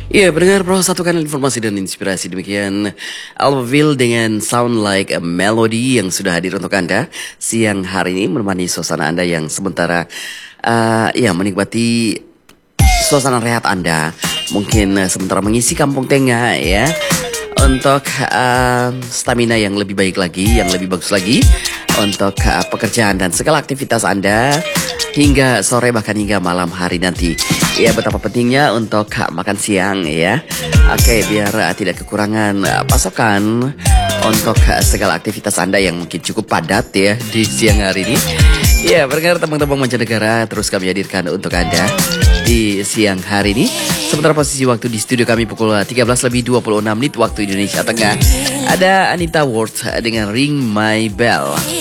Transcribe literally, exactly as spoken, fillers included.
Iya, pendengar Pro, satukan informasi dan inspirasi. Demikian Alphaville dengan Sound Like a Melody yang sudah hadir untuk Anda siang hari ini, menemani suasana Anda yang sementara uh, ya menikmati suasana rehat Anda. Mungkin uh, sementara mengisi kampung tengah ya, untuk uh, stamina yang lebih baik lagi, yang lebih bagus lagi untuk uh, pekerjaan dan segala aktivitas Anda hingga sore bahkan hingga malam hari nanti. Ya, betapa pentingnya untuk uh, makan siang ya. Oke, biar uh, tidak kekurangan uh, pasokan untuk uh, segala aktivitas Anda yang mungkin cukup padat ya di siang hari ini. Ya, pendengar teman-teman mancanegara, terus kami hadirkan untuk Anda di siang hari ini. Sementara posisi waktu di studio kami pukul tiga belas lebih dua puluh enam menit waktu Indonesia Tengah. Ada Anita Ward dengan Ring My Bell.